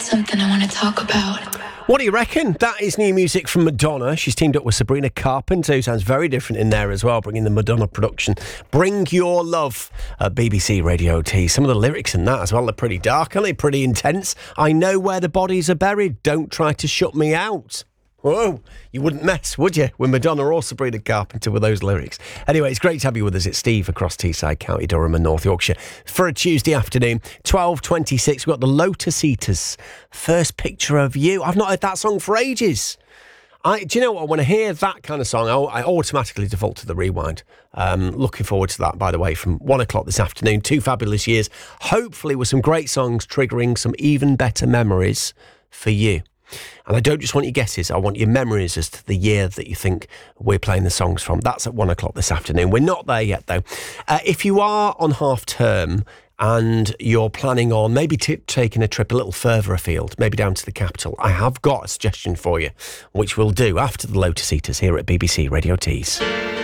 something I want to talk about. What do you reckon? That is new music from Madonna. She's teamed up with Sabrina Carpenter, who sounds very different in there as well, bringing the Madonna production. Bring Your Love at BBC Radio T. Some of the lyrics in that as well are pretty dark, aren't they? Pretty intense. I know where the bodies are buried. Don't try to shut me out. Whoa, you wouldn't mess, would you, with Madonna or Sabrina Carpenter with those lyrics? Anyway, it's great to have you with us. It's Steve across Teesside, County Durham and North Yorkshire for a Tuesday afternoon, 12:26. We've got the Lotus Eaters, First Picture of You. I've not heard that song for ages. Do you know what? When I hear that kind of song, I automatically default to the rewind. Looking forward to that, by the way, from 1 o'clock this afternoon. 2 fabulous years, hopefully with some great songs triggering some even better memories for you. And I don't just want your guesses, I want your memories as to the year that you think we're playing the songs from. That's at 1 o'clock this afternoon. We're not there yet, though. If you are on half term and you're planning on maybe taking a trip a little further afield, maybe down to the capital, I have got a suggestion for you, which we'll do after the Lotus Eaters here at BBC Radio Tees.